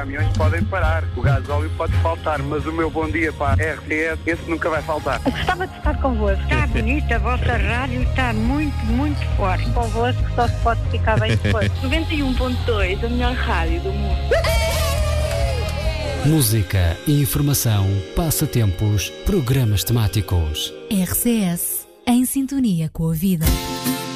caminhões podem parar, o gasóleo pode faltar, mas o meu bom dia para a RCS, esse nunca vai faltar. Eu gostava de estar convosco. Está bonita, a vossa rádio está muito, muito forte. Convosco só se pode ficar bem depois. 91.2, a melhor rádio do mundo. Música, informação, passatempos, programas temáticos. RCS, em sintonia com a vida.